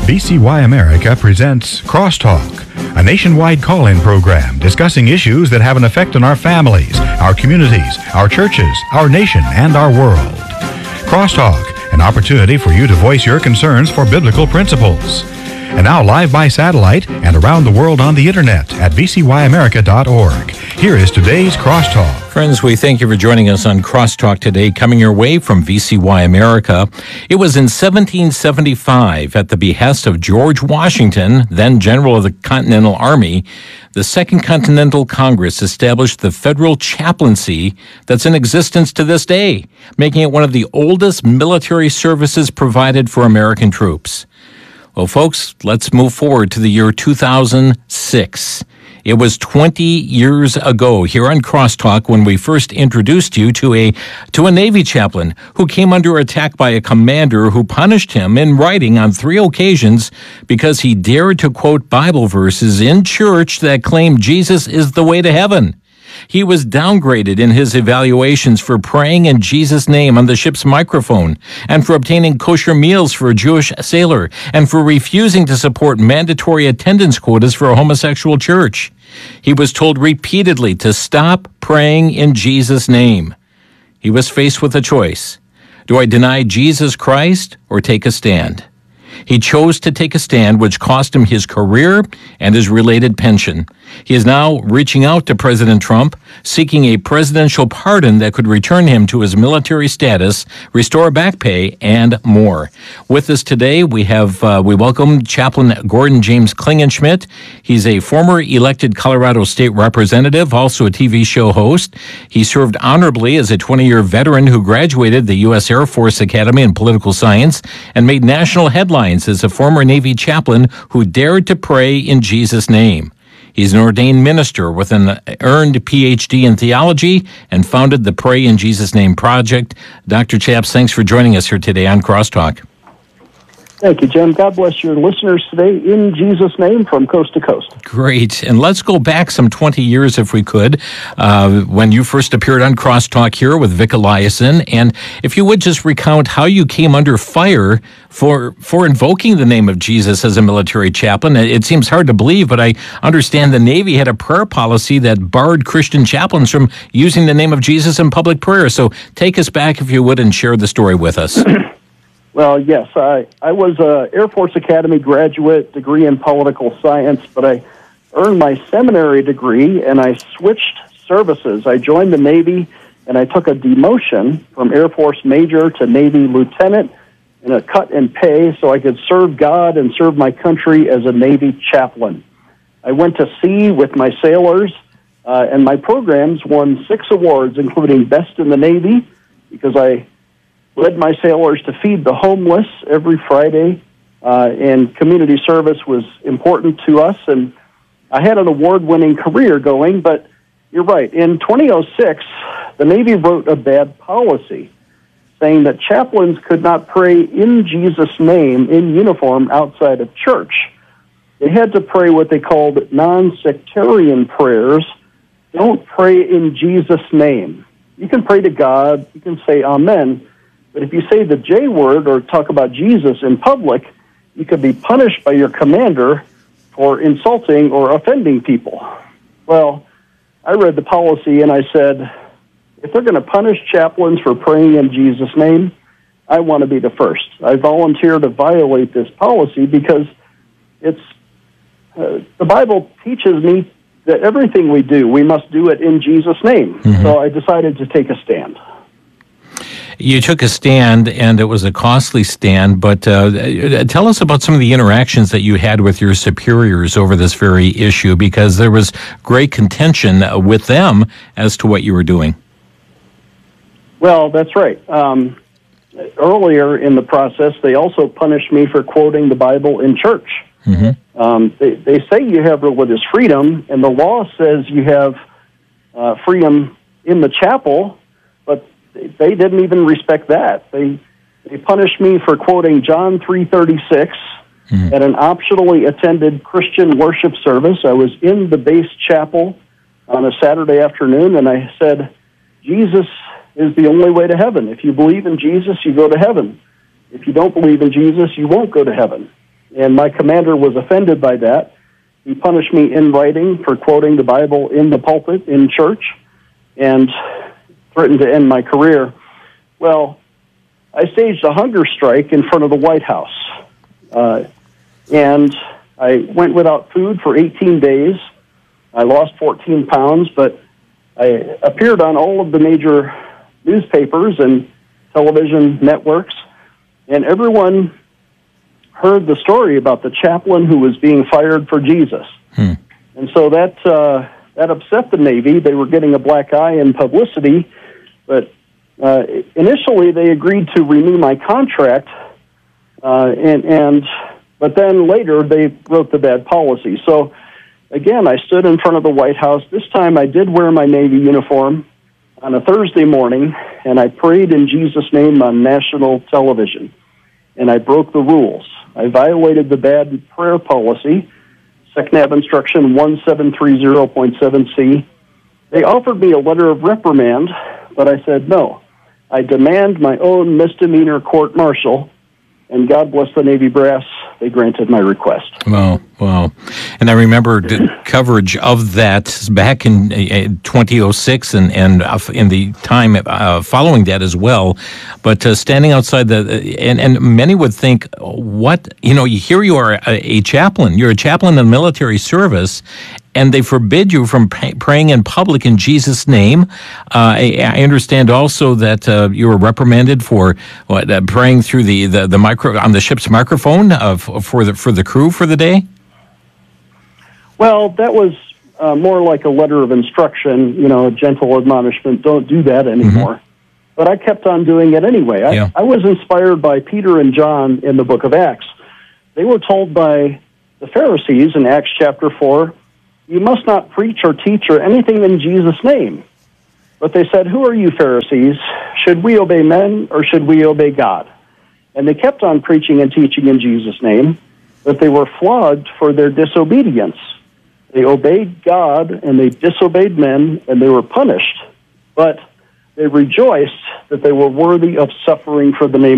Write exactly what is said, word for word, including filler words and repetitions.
V C Y America presents Crosstalk, a nationwide call-in program discussing issues that have an effect on our families, our communities, our churches, our nation, and our world. Crosstalk, an opportunity for you to voice your concerns for biblical principles. And now live by satellite and around the world on the internet at v c y america dot org. Here is today's Crosstalk. Friends, we thank you for joining us on Crosstalk today, coming your way from V C Y America. It was in seventeen seventy-five, at the behest of George Washington, then General of the Continental Army, the Second Continental Congress established the federal chaplaincy that's in existence to this day, making it one of the oldest military services provided for American troops. Well, folks, let's move forward to the year two thousand six. It was twenty years ago here on Crosstalk when we first introduced you to a to a Navy chaplain who came under attack by a commander who punished him in writing on three occasions because he dared to quote Bible verses in church that claimed Jesus is the way to heaven. He was downgraded in his evaluations for praying in Jesus' name on the ship's microphone, and for obtaining kosher meals for a Jewish sailor, and for refusing to support mandatory attendance quotas for a homosexual church. He was told repeatedly to stop praying in Jesus' name. He was faced with a choice. Do I deny Jesus Christ or take a stand? He chose to take a stand, which cost him his career and his related pension. He is now reaching out to President Trump, seeking a presidential pardon that could return him to his military status, restore back pay, and more. With us today, we have uh, we welcome Chaplain Gordon James Klingenschmitt. He's a former elected Colorado State representative, also a T V show host. He served honorably as a twenty-year veteran who graduated the U S Air Force Academy in political science and made national headlines as a former Navy chaplain who dared to pray in Jesus' name. He's an ordained minister with an earned P H D in theology and founded the Pray in Jesus' Name Project. Doctor Chaps, thanks for joining us here today on Crosstalk. Thank you, Jim. God bless your listeners today in Jesus' name from coast to coast. Great. And let's go back some twenty years, if we could, uh, when you first appeared on Crosstalk here with Vic Eliason. And if you would just recount how you came under fire for for invoking the name of Jesus as a military chaplain. It seems hard to believe, but I understand the Navy had a prayer policy that barred Christian chaplains from using the name of Jesus in public prayer. So take us back, if you would, and share the story with us. Well, yes, I, I was an Air Force Academy graduate, degree in political science, but I earned my seminary degree, and I switched services. I joined the Navy, and I took a demotion from Air Force Major to Navy Lieutenant, and a cut in pay so I could serve God and serve my country as a Navy chaplain. I went to sea with my sailors, uh, and my programs won six awards, including Best in the Navy, because I led my sailors to feed the homeless every Friday, uh, and community service was important to us, and I had an award-winning career going, but you're right. In two thousand six, the Navy wrote a bad policy saying that chaplains could not pray in Jesus' name in uniform outside of church. They had to pray what they called non-sectarian prayers. Don't pray in Jesus' name. You can pray to God, you can say amen, but if you say the J word or talk about Jesus in public, you could be punished by your commander for insulting or offending people. Well, I read the policy and I said, if they're going to punish chaplains for praying in Jesus' name, I want to be the first. I volunteer to violate this policy because it's uh, the Bible teaches me that everything we do, we must do it in Jesus' name. Mm-hmm. So I decided to take a stand. You took a stand, and it was a costly stand, but uh, tell us about some of the interactions that you had with your superiors over this very issue, because there was great contention with them as to what you were doing. Well, that's right. Um, earlier in the process, they also punished me for quoting the Bible in church. Mm-hmm. Um, they, they say you have religious freedom, and the law says you have uh, freedom in the chapel, but they didn't even respect that. They they punished me for quoting John three thirty-six mm-hmm. at an optionally attended Christian worship service. I was in the base chapel on a Saturday afternoon, and I said, Jesus is the only way to heaven. If you believe in Jesus, you go to heaven. If you don't believe in Jesus, you won't go to heaven. and my commander was offended by that. He punished me in writing for quoting the Bible in the pulpit in church and threatened to end my career. Well, I staged a hunger strike in front of the White House, uh, and I went without food for eighteen days. I lost fourteen pounds, but I appeared on all of the major newspapers and television networks, and everyone heard the story about the chaplain who was being fired for Jesus. Hmm. And so that uh, that upset the Navy. They were getting a black eye in publicity, but uh, initially they agreed to renew my contract, uh, and, and but then later they wrote the bad policy. So again, I stood in front of the White House. This time I did wear my Navy uniform on a Thursday morning, and I prayed in Jesus' name on national television. And I broke the rules. I violated the bad prayer policy, SecNav Instruction one seven three zero point seven C. They offered me a letter of reprimand, but I said no. I demand my own misdemeanor court-martial, and God bless the Navy brass, they granted my request. Wow, wow. And I remember the coverage of that back in uh, twenty oh six and, and in the time uh, following that as well. But uh, standing outside the, and, and many would think, what, you know, here you are a, a chaplain, you're a chaplain in military service, and they forbid you from pray, praying in public in Jesus' name. Uh, I, I understand also that uh, you were reprimanded for what, uh, praying through the, the, the micro on the ship's microphone uh, for the for the crew for the day. Well, that was uh, more like a letter of instruction, you know, a gentle admonishment. Don't do that anymore. Mm-hmm. But I kept on doing it anyway. I, yeah. I was inspired by Peter and John in the book of Acts. They were told by the Pharisees in Acts chapter four, you must not preach or teach or anything in Jesus' name. But they said, who are you, Pharisees? Should we obey men or should we obey God? And they kept on preaching and teaching in Jesus' name, but they were flogged for their disobedience. They obeyed God and they disobeyed men, and they were punished. But they rejoiced that they were worthy of suffering for the name